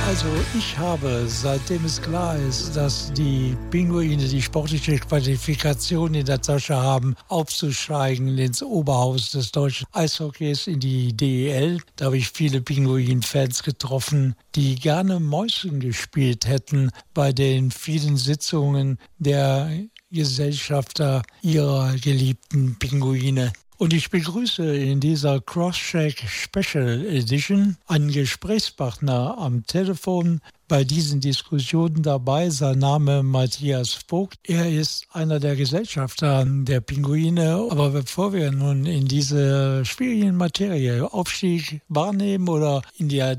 Also ich habe, seitdem es klar ist, dass die Pinguine die sportliche Qualifikation in der Tasche haben, aufzusteigen ins Oberhaus des deutschen Eishockeys in die DEL, da habe ich viele Pinguin-Fans getroffen, die gerne Mäuschen gespielt hätten bei den vielen Sitzungen der Gesellschafter ihrer geliebten Pinguine. Und ich begrüße in dieser Crosscheck Special Edition einen Gesprächspartner am Telefon. Bei diesen Diskussionen dabei, sein Name Matthias Vogt. Er ist einer der Gesellschafter der Pinguine. Aber bevor wir nun in diese schwierigen Materie Aufstieg wahrnehmen oder in der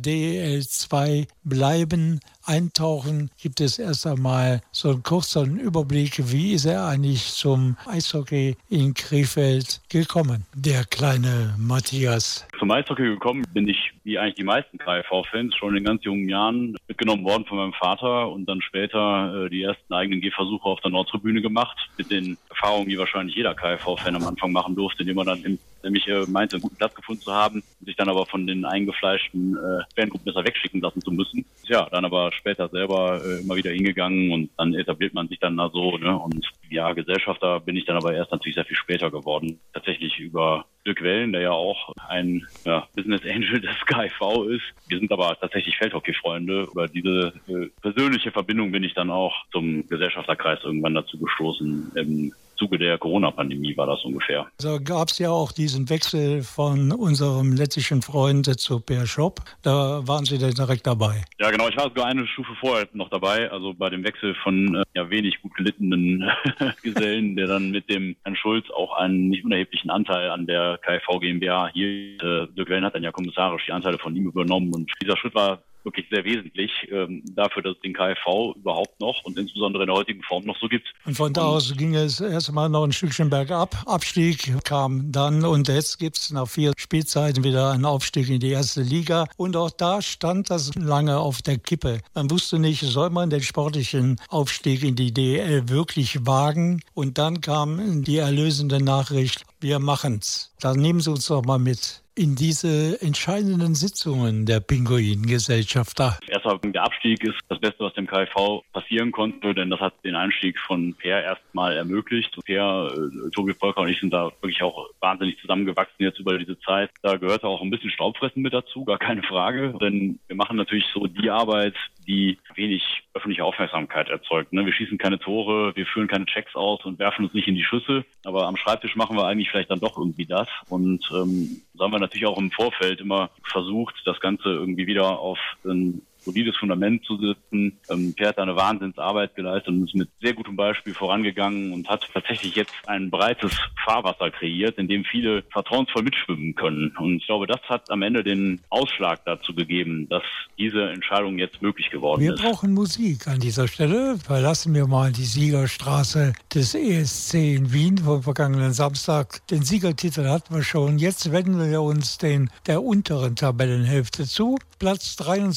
DL2 bleiben, eintauchen, gibt es erst einmal so einen kurzen Überblick, wie ist er eigentlich zum Eishockey in Krefeld gekommen, der kleine Matthias. Zum Eishockey gekommen bin ich, wie eigentlich die meisten KFV-Fans, schon in ganz jungen Jahren mitgenommen worden von meinem Vater und dann später die ersten eigenen Gehversuche auf der Nordtribüne gemacht, mit den Erfahrungen, die wahrscheinlich jeder KFV-Fan am Anfang machen durfte, indem man dann nämlich meinte, einen guten Platz gefunden zu haben, sich dann aber von den eingefleischten Fangruppen besser wegschicken lassen zu müssen. Ja, dann aber später selber immer wieder hingegangen und dann etabliert man sich dann da so, ne? Und ja, Gesellschafter bin ich dann aber erst natürlich sehr viel später geworden. Tatsächlich über Dirk Wellen, der ja auch ein Business Angel des KFV ist. Wir sind aber tatsächlich Feldhockey-Freunde. Über diese persönliche Verbindung bin ich dann auch zum Gesellschafterkreis irgendwann dazu gestoßen. Im Zuge der Corona-Pandemie war das ungefähr. Also gab es ja auch diesen Wechsel von unserem lettischen Freund zu Per Schopp. Da waren Sie dann direkt dabei. Ja, genau. Ich war sogar eine Stufe vorher noch dabei. Also bei dem Wechsel von wenig gut gelittenen Gesellen, der dann mit dem Herrn Schulz auch einen nicht unerheblichen Anteil an der KFV GmbH hier. Dirk Wellen hat dann ja kommissarisch die Anteile von ihm übernommen. Und dieser Schritt war wirklich sehr wesentlich dafür, dass es den KFV überhaupt noch und insbesondere in der heutigen Form noch so gibt. Und von da aus ging es erstmal noch ein Stückchen bergab. Abstieg kam dann und jetzt gibt es nach 4 Spielzeiten wieder einen Aufstieg in die erste Liga. Und auch da stand das lange auf der Kippe. Man wusste nicht, soll man den sportlichen Aufstieg in die DEL wirklich wagen? Und dann kam die erlösende Nachricht, wir machen's. Dann nehmen Sie uns doch mal mit in diese entscheidenden Sitzungen der Pinguin-Gesellschafter. Erstmal der Abstieg ist das Beste, was dem KFV passieren konnte, denn das hat den Einstieg von Per erstmal ermöglicht. Per, Tobi Volker und ich sind da wirklich auch wahnsinnig zusammengewachsen jetzt über diese Zeit. Da gehörte auch ein bisschen Staubfressen mit dazu, gar keine Frage, denn wir machen natürlich so die Arbeit, die wenig öffentliche Aufmerksamkeit erzeugt. Wir schießen keine Tore, wir führen keine Checks aus und werfen uns nicht in die Schüsse, aber am Schreibtisch machen wir eigentlich vielleicht dann doch irgendwie das und so haben wir natürlich auch im Vorfeld immer versucht, das Ganze irgendwie wieder auf ein solides Fundament zu setzen. Per hat eine Wahnsinnsarbeit geleistet und ist mit sehr gutem Beispiel vorangegangen und hat tatsächlich jetzt ein breites Fahrwasser kreiert, in dem viele vertrauensvoll mitschwimmen können. Und ich glaube, das hat am Ende den Ausschlag dazu gegeben, dass diese Entscheidung jetzt möglich geworden ist. Wir brauchen Musik an dieser Stelle. Verlassen wir mal die Siegerstraße des ESC in Wien vom vergangenen Samstag. Den Siegertitel hatten wir schon. Jetzt wenden wir uns der unteren Tabellenhälfte zu. Platz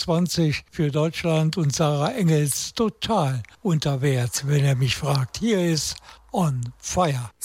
23 für Deutschland und Sarah Engels total unter Wert, wenn er mich fragt. Hier ist On Fire.